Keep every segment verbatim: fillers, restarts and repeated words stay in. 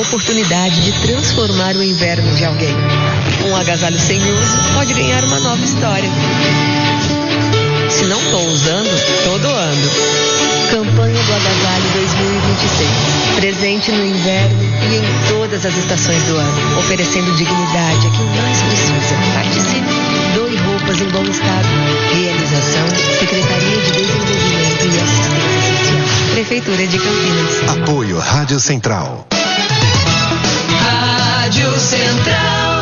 oportunidade de transformar o inverno de alguém. Um agasalho sem uso pode ganhar uma nova história. Se não estou usando, tô doando. Campanha do Agasalho dois mil e vinte e seis. Presente no inverno e em todas as estações do ano. Oferecendo dignidade a quem mais precisa. Participe. Doe roupas em bom estado. Realização, Secretaria de Desenvolvimento e Assistência Social. Prefeitura de Campinas. Apoio Rádio Central. Rádio Central.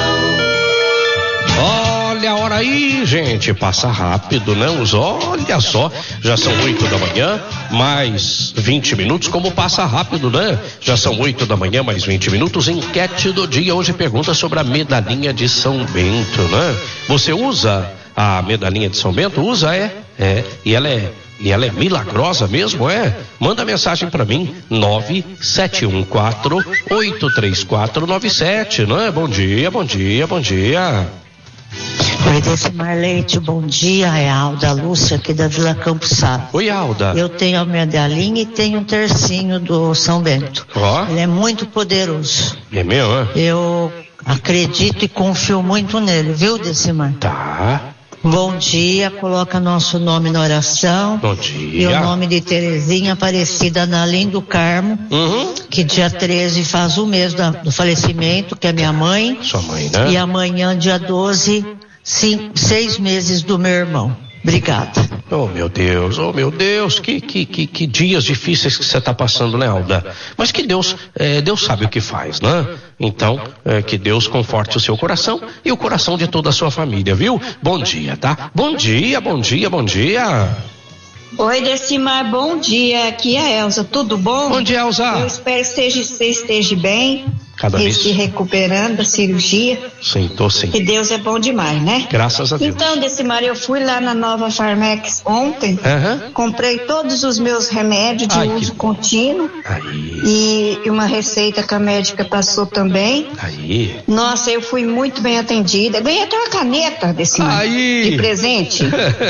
Olha a hora aí, gente, passa rápido, né? Os, olha só, já são oito da manhã, mais vinte minutos, como passa rápido, né? Já são oito da manhã, mais vinte minutos, enquete do dia, hoje pergunta sobre a medalhinha de São Bento, né? Você usa a medalhinha de São Bento? Usa, é? É, e ela é... E ela é milagrosa mesmo, é? Manda mensagem pra mim, nove sete um quatro, oito três quatro nove sete, não é? Bom dia, bom dia, bom dia. Oi, Decimar Leite, bom dia, é a Alda Lúcia aqui da Vila Campos Sá. Oi, Alda. Eu tenho a medalhinha e tenho um tercinho do São Bento. Ó. Ele é muito poderoso. É mesmo, é? Eu acredito e confio muito nele, viu, Decimar? Tá. Bom dia, coloca nosso nome na oração. Bom dia. E o nome de Terezinha Aparecida Nalim do Carmo, uhum. que dia treze faz um mês da, do falecimento, que é minha mãe. Sua mãe, né? E amanhã, dia doze, cinco, seis meses do meu irmão. Obrigada. Oh, meu Deus, oh, meu Deus, que, que, que, que dias difíceis que você está passando, né, Alda? Mas que Deus, é, Deus sabe o que faz, né? Então, é, que Deus conforte o seu coração e o coração de toda a sua família, viu? Bom dia, tá? Bom dia, bom dia, bom dia. Oi, Decimar, bom dia. Aqui é a Elza, tudo bom? Bom dia, Elza. Eu espero que você esteja bem. Cada vez se recuperando da cirurgia. Sim, tô sim. Que Deus é bom demais, né? Graças a Deus. Então, Decimar, eu fui lá na Nova Farmex ontem, uhum. comprei todos os meus remédios de Ai, uso que... contínuo. Aí. E uma receita que a médica passou também. Aí. Nossa, eu fui muito bem atendida. Ganhei até uma caneta, Decimar, de presente.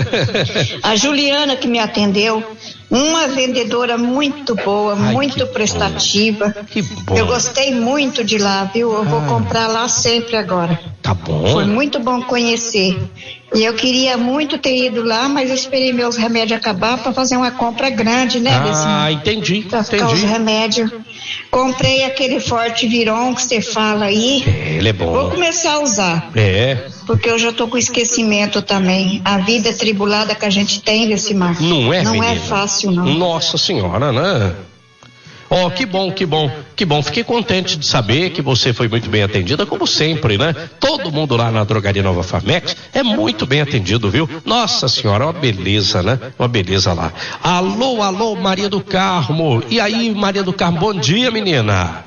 A Juliana que me atendeu, uma vendedora muito boa, Ai, muito prestativa. Bom. Que bom. Eu gostei muito de lá, viu? Eu ah. vou comprar lá sempre agora. Tá bom. Foi muito bom conhecer. E eu queria muito ter ido lá, mas eu esperei meus remédios acabar para fazer uma compra grande, né? Ah, entendi. Pra ficar entendi. os remédios. Comprei aquele Forte Viron que você fala aí. É, ele é bom. Vou começar a usar. É. Porque eu já tô com esquecimento também. A vida tribulada que a gente tem, Decimar. Não é, Não menina? é fácil, não. Nossa Senhora, né? Oh, que bom, que bom, que bom. Fiquei contente de saber que você foi muito bem atendida, como sempre, né? Todo mundo lá na Drogaria Nova Farmex é muito bem atendido, viu? Nossa Senhora, uma beleza, né? Uma beleza lá. Alô, alô, Maria do Carmo. E aí, Maria do Carmo, bom dia, menina.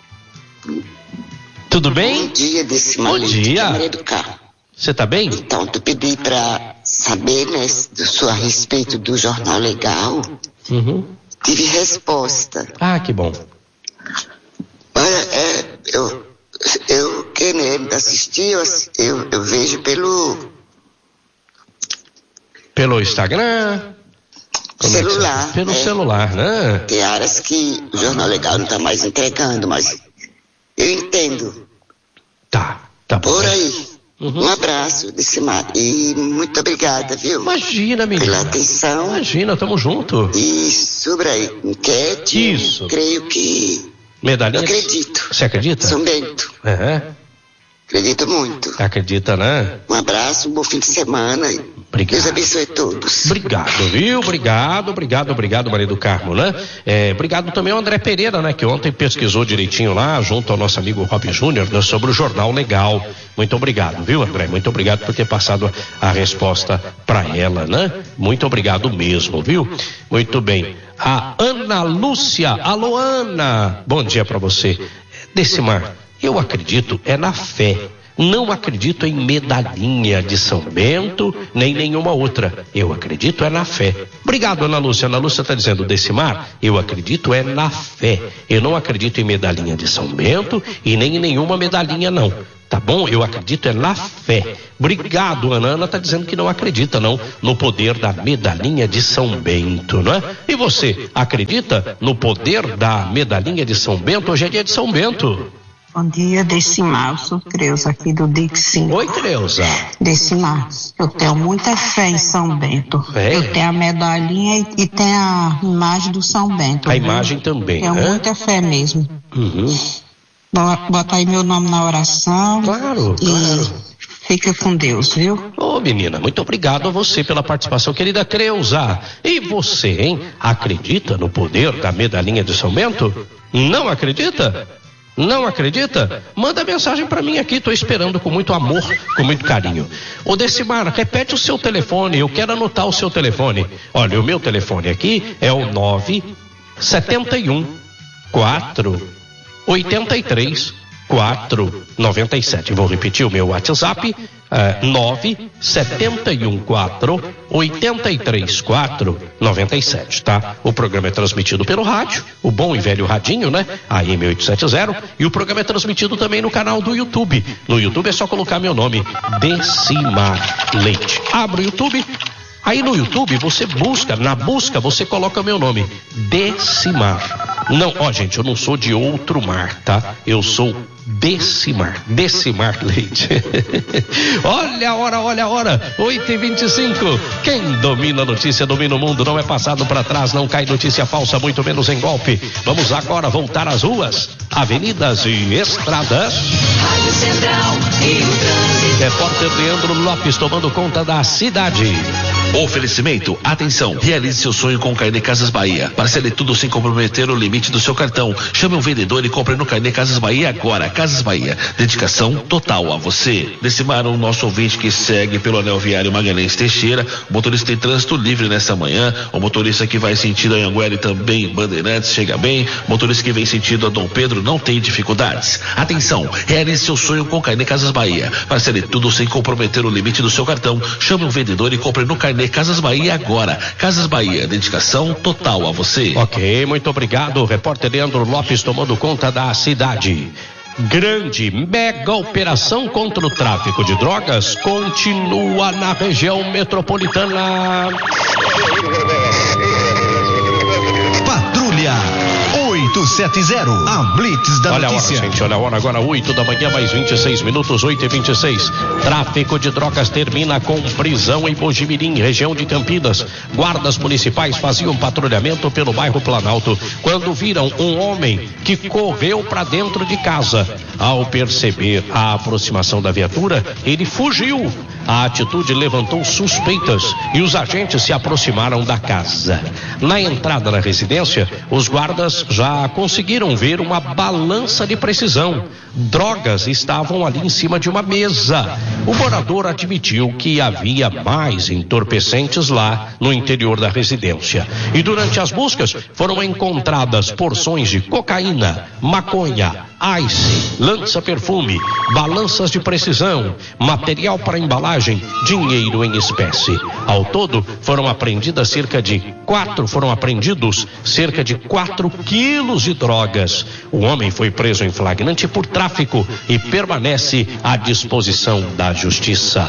Tudo bem? Bom dia, desse Bom dia. Maria do Carmo. Você tá bem? Então, tu pedi pra saber, né, do seu, a respeito do Jornal Legal. Uhum. Tive resposta. Ah, que bom. Olha, é, eu, eu querendo assistir, eu, eu, eu vejo pelo... Pelo Instagram? Celular. É pelo né? celular, né? Tem áreas que o Jornal Legal não tá mais entregando, mas eu entendo. Tá, tá bom. Por aí. Uhum. Um abraço, Decimar, e muito obrigada, viu? Imagina, menina. Pela atenção. Imagina, tamo junto. E sobre a enquete, Isso. creio que... Medalhinha? Acredito. Você acredita? São Bento. É. Acredito muito. Acredita, né? Um abraço, um bom fim de semana. Obrigado. Deus abençoe todos. Obrigado, viu? Obrigado, obrigado, obrigado, Maria do Carmo, né? É, obrigado também ao André Pereira, né? Que ontem pesquisou direitinho lá, junto ao nosso amigo Rob Júnior, né, sobre o Jornal Legal. Muito obrigado, viu, André? Muito obrigado por ter passado a resposta para ela, né? Muito obrigado mesmo, viu? Muito bem. A Ana Lúcia, alô, Ana. Bom dia para você. Decimar, eu acredito é na fé. Não acredito em medalhinha de São Bento, nem nenhuma outra. Eu acredito é na fé. Obrigado, Ana Lúcia. Ana Lúcia está dizendo, Decimar, eu acredito é na fé. Eu não acredito em medalhinha de São Bento e nem em nenhuma medalhinha, não. Tá bom? Eu acredito é na fé. Obrigado, Ana. Ana está dizendo que não acredita, não, no poder da medalhinha de São Bento, não é? E você, acredita no poder da medalhinha de São Bento? Hoje é dia de São Bento. Bom dia, Decimar. Eu sou Creuza, aqui do D I C cinco. Oi, Creuza. Decimar, eu tenho muita fé em São Bento. É? Eu tenho a medalhinha e, e tenho a imagem do São Bento. A viu? Imagem também, Tenho né? muita fé mesmo. Uhum. Bota aí meu nome na oração. Claro, e claro. Fica com Deus, viu? Ô, menina, muito obrigado a você pela participação, querida Creuza. E você, hein? Acredita no poder da medalhinha de São Bento? Não acredita? Não acredita? Manda mensagem para mim aqui, tô esperando com muito amor, com muito carinho. Ô Decimar, repete o seu telefone, eu quero anotar o seu telefone. Olha, o meu telefone aqui é o nove sete um quatro oito três quatro nove sete. Vou repetir o meu WhatsApp, é, nove sete um quatro oito três quatro nove sete, tá? O programa é transmitido pelo rádio, o bom e velho radinho, né? A M oitocentos e setenta, e o programa é transmitido também no canal do YouTube. No YouTube é só colocar meu nome, Decimar Leite. Abre o YouTube. Aí no YouTube você busca, na busca você coloca meu nome, Decimar. Não, ó gente, eu não sou de outro mar, tá? Eu sou Decimar, Decimar Leite. Olha a hora, olha a hora, oito e vinte e cinco. Quem domina a notícia, domina o mundo, não é passado para trás, não cai notícia falsa, muito menos em golpe. Vamos agora voltar às ruas, avenidas e estradas. Rádio Central e o trânsito. Repórter Leandro Lopes tomando conta da cidade. Oferecimento, atenção, realize seu sonho com o Carnê Casas Bahia. Parcele tudo sem comprometer o limite do seu cartão. Chame um vendedor e compre no Carnê Casas Bahia agora. Casas Bahia, dedicação total a você. Decimar o nosso ouvinte que segue pelo anel viário Magalhães Teixeira. O motorista tem trânsito livre nesta manhã. O motorista que vai sentido a Anhanguera e também Bandeirantes chega bem. O motorista que vem sentido a Dom Pedro não tem dificuldades. Atenção, realize seu sonho com o Carnê Casas Bahia. Parcele tudo sem comprometer o limite do seu cartão. Chame um vendedor e compre no Carnê Casas Bahia agora. Casas Bahia, dedicação total a você. Ok, muito obrigado. O repórter Leandro Lopes tomando conta da cidade. Grande, mega operação contra o tráfico de drogas continua na região metropolitana. Patrulha oito sete zero, a Blitz da olha notícia. Olha a hora, gente, olha a hora agora, oito da manhã, mais vinte e seis minutos, oito e vinte e seis. Tráfico de drogas termina com prisão em Mojimirim, região de Campinas. Guardas municipais faziam patrulhamento pelo bairro Planalto quando viram um homem que correu para dentro de casa. Ao perceber a aproximação da viatura, ele fugiu. A atitude levantou suspeitas e os agentes se aproximaram da casa. Na entrada da residência, os guardas já conseguiram ver uma balança de precisão. Drogas estavam ali em cima de uma mesa. O morador admitiu que havia mais entorpecentes lá no interior da residência. E durante as buscas foram encontradas porções de cocaína, maconha, ice, lança-perfume, balanças de precisão, material para embalagem, dinheiro em espécie. Ao todo, foram apreendidas cerca de quatro, foram apreendidos cerca de quatro quilos de drogas. O homem foi preso em flagrante por tráfico e permanece à disposição da justiça.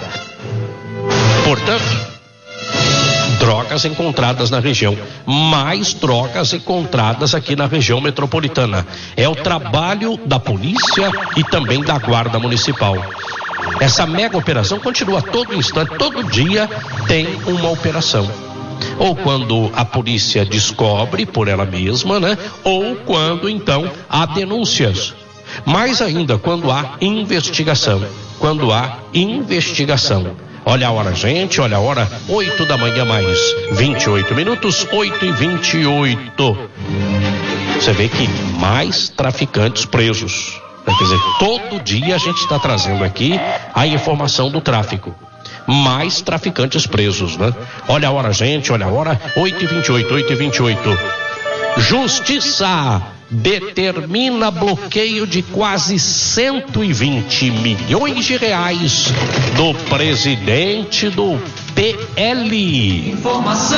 Portanto, drogas encontradas na região, mais drogas encontradas aqui na região metropolitana. É o trabalho da polícia e também da guarda municipal. Essa mega operação continua a todo instante, todo dia tem uma operação. Ou quando a polícia descobre por ela mesma, né? Ou quando então há denúncias. Mais ainda quando há investigação. Quando há investigação. Olha a hora, gente, olha a hora, oito da manhã mais vinte e oito minutos, oito e vinte e oito. Você vê que mais traficantes presos. Quer dizer, todo dia a gente está trazendo aqui a informação do tráfico. Mais traficantes presos, né? Olha a hora, gente, olha a hora, oito e vinte e oito, oito e vinte e oito. Justiça determina bloqueio de quase cento e vinte milhões de reais do presidente do P L. Informação,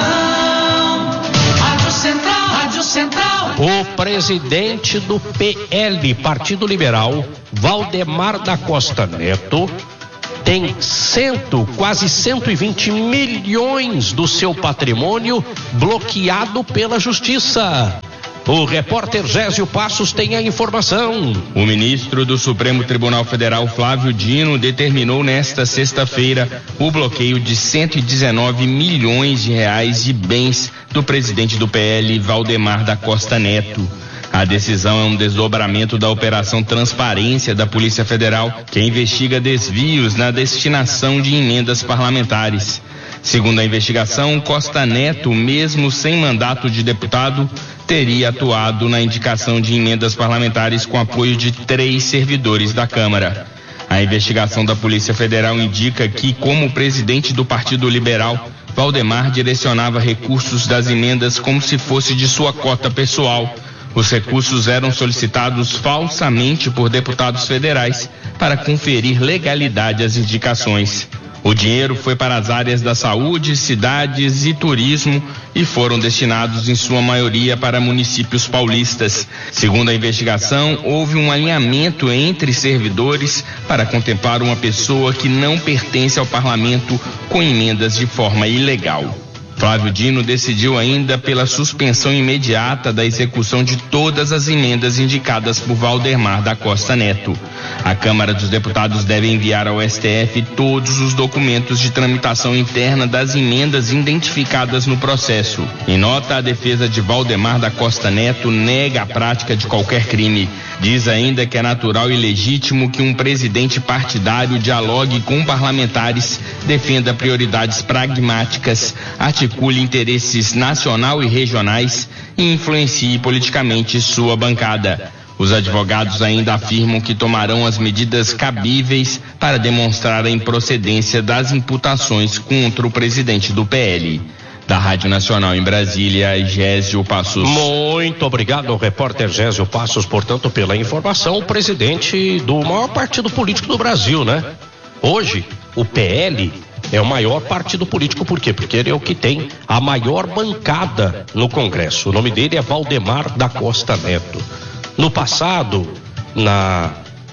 Rádio Central, Rádio Central. O presidente do P L, Partido Liberal, Valdemar da Costa Neto, tem cento, quase cento e vinte milhões do seu patrimônio bloqueado pela Justiça. O repórter Gésio Passos tem a informação. O ministro do Supremo Tribunal Federal, Flávio Dino, determinou nesta sexta-feira o bloqueio de cento e dezenove milhões de reais de bens do presidente do P L, Valdemar da Costa Neto. A decisão é um desdobramento da Operação Transparência da Polícia Federal, que investiga desvios na destinação de emendas parlamentares. Segundo a investigação, Costa Neto, mesmo sem mandato de deputado, teria atuado na indicação de emendas parlamentares com apoio de três servidores da Câmara. A investigação da Polícia Federal indica que, como presidente do Partido Liberal, Valdemar direcionava recursos das emendas como se fosse de sua cota pessoal. Os recursos eram solicitados falsamente por deputados federais para conferir legalidade às indicações. O dinheiro foi para as áreas da saúde, cidades e turismo e foram destinados em sua maioria para municípios paulistas. Segundo a investigação, houve um alinhamento entre servidores para contemplar uma pessoa que não pertence ao parlamento com emendas de forma ilegal. Flávio Dino decidiu ainda pela suspensão imediata da execução de todas as emendas indicadas por Valdemar da Costa Neto. A Câmara dos Deputados deve enviar ao S T F todos os documentos de tramitação interna das emendas identificadas no processo. Em nota, a defesa de Valdemar da Costa Neto nega a prática de qualquer crime. Diz ainda que é natural e legítimo que um presidente partidário dialogue com parlamentares, defenda prioridades pragmáticas, articule interesses nacional e regionais e influencie politicamente sua bancada. Os advogados ainda afirmam que tomarão as medidas cabíveis para demonstrar a improcedência das imputações contra o presidente do P L. Da Rádio Nacional em Brasília, Gésio Passos. Muito obrigado ao repórter Gésio Passos, portanto, pela informação. O presidente do maior partido político do Brasil, né? Hoje, o P L é o maior partido político, por quê? Porque ele é o que tem a maior bancada no Congresso. O nome dele é Valdemar da Costa Neto. No passado, na,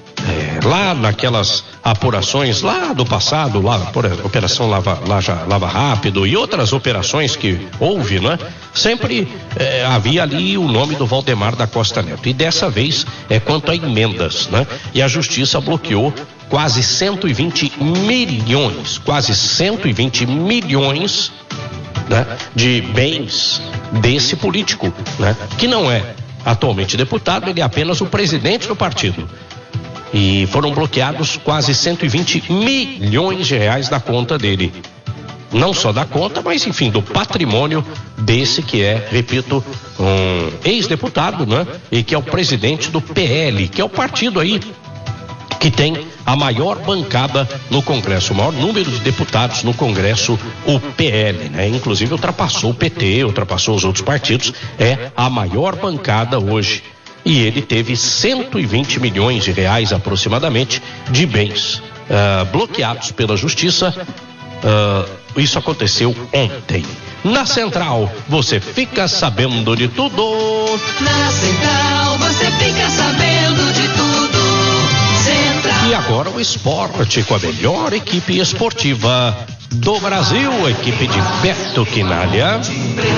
é, lá naquelas apurações lá do passado, lá por Operação Lava, Lava, Lava Rápido e outras operações que houve, né? Sempre é, havia ali o nome do Valdemar da Costa Neto. E dessa vez é quanto a emendas, né? E a Justiça bloqueou quase cento e vinte milhões, quase cento e vinte milhões, né, de bens desse político, né? Que não é atualmente deputado, ele é apenas o presidente do partido. E foram bloqueados quase cento e vinte milhões de reais da conta dele. Não só da conta, mas enfim, do patrimônio desse que é, repito, um ex-deputado, né? E que é o presidente do P L, que é o partido aí que tem a maior bancada no Congresso, o maior número de deputados no Congresso, o P L, né? Inclusive ultrapassou o P T, ultrapassou os outros partidos, é a maior bancada hoje. E ele teve cento e vinte milhões de reais aproximadamente de bens uh, bloqueados pela Justiça. Uh, isso aconteceu ontem. Na Central, você fica sabendo de tudo. Na Central, você fica sabendo de tudo. Central. E agora o esporte com a melhor equipe esportiva do Brasil, a equipe de Beto Quinalha.